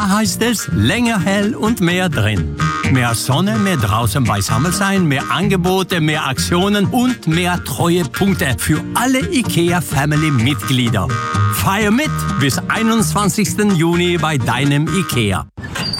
Da heißt es länger hell und mehr drin. Mehr Sonne, mehr draußen beisammen sein, mehr Angebote, mehr Aktionen und mehr Treuepunkte für alle IKEA-Family-Mitglieder. Feier mit bis 21. Juni bei deinem IKEA.